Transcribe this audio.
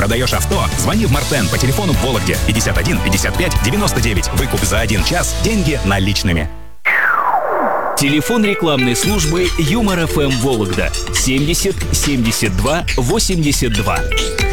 Продаешь авто? Звони в Мартен по телефону в Вологде 51 55 99. Выкуп за 1 час, деньги наличными. Телефон рекламной службы Юмор ФМ Вологда 70 72 82.